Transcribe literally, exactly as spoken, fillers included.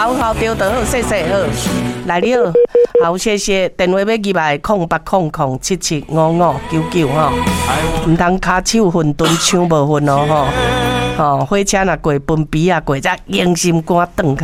好好丢得好，谢谢好，来了，好谢谢，电话要入来空八空空七七五五九九吼，唔通骹手混沌抢无混哦吼，吼火车若过分鼻啊过，则用心肝断。